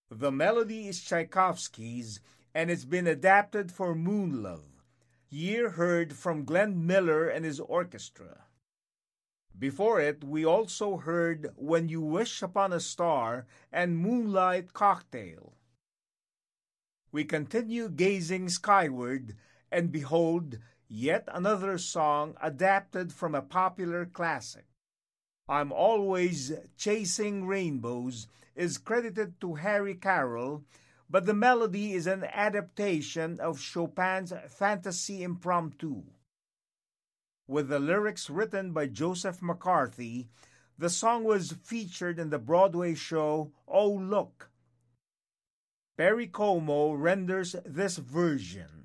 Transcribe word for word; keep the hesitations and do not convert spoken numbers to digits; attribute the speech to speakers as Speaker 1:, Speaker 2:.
Speaker 1: The melody is Tchaikovsky's and it's been adapted for Moon Love. Here heard from Glenn Miller and his orchestra. Before it, we also heard When You Wish Upon a Star and Moonlight Cocktail. We continue gazing skyward, and behold, yet another song adapted from a popular classic. I'm Always Chasing Rainbows is credited to Harry Carroll, but the melody is an adaptation of Chopin's Fantasy Impromptu. With the lyrics written by Joseph McCarthy, the song was featured in the Broadway show Oh Look! Perry Como renders this version.